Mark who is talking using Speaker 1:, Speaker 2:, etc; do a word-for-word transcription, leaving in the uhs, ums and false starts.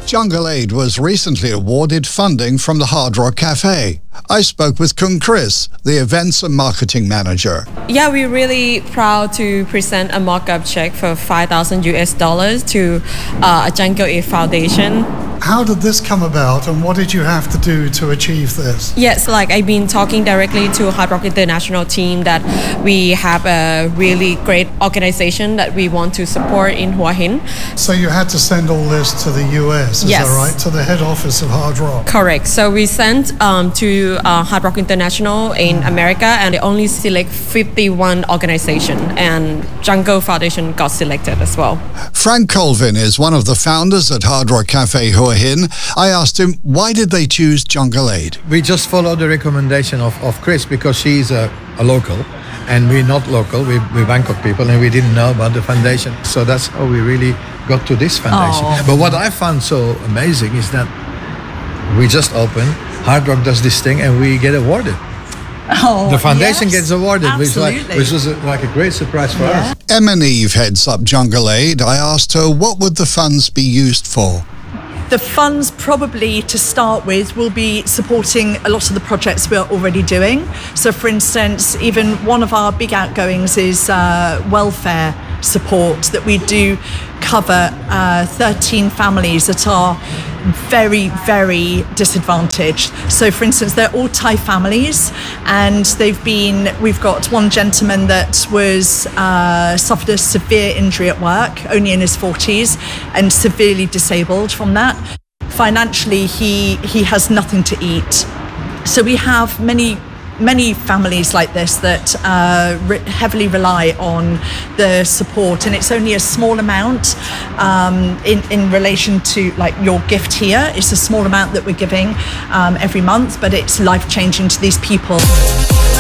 Speaker 1: Jungle Aid was recently awarded funding from the Hard Rock Cafe. I spoke with Kung Chris, the events and marketing manager.
Speaker 2: Yeah, we're really proud to present a mock-up check for five thousand U S dollars to uh, a Jungle Aid Foundation.
Speaker 3: How did this come about, and what did you have to do to achieve this?
Speaker 2: Yes, like I've been talking directly to Hard Rock International team that we have a really great organization that we want to support in Hua Hin.
Speaker 3: So you had to send all this to the U S, is
Speaker 2: Yes.
Speaker 3: that right? To the head office of Hard Rock?
Speaker 2: Correct. So we sent um, to uh, Hard Rock International in America, and they only select fifty-one organizations, and Jungle Foundation got selected as well.
Speaker 1: Frank Colvin is one of the founders at Hard Rock Cafe Hua Hin. I asked him, why did they choose Jungle Aid?
Speaker 4: We just followed the recommendation of, of Chris because she's a, a local and we're not local, we, we're Bangkok people, and we didn't know about the foundation. So that's how we really got to this foundation.
Speaker 5: Oh.
Speaker 4: But what I found so amazing is that we just opened, Hard Rock does this thing and we get awarded.
Speaker 5: Oh,
Speaker 4: The foundation
Speaker 5: yes,
Speaker 4: gets awarded, which, like,
Speaker 5: absolutely.
Speaker 4: which was a, like a great surprise for
Speaker 5: Yeah.
Speaker 4: us.
Speaker 1: Emma Neve heads up Jungle Aid. I asked her, what would the funds be used for?
Speaker 5: The funds probably to start with will be supporting a lot of the projects we're already doing. So for instance, even one of our big outgoings is uh, welfare support, that we do cover uh, thirteen families that are very, very disadvantaged. So for instance, they're all Thai families, and they've been, we've got one gentleman that was uh, suffered a severe injury at work, only in his forties, and severely disabled from that. Financially, he he has nothing to eat. So we have many many families like this that uh, re- heavily rely on the support, and it's only a small amount um, in, in relation to like your gift here. It's a small amount that we're giving um, every month, but it's life-changing to these people.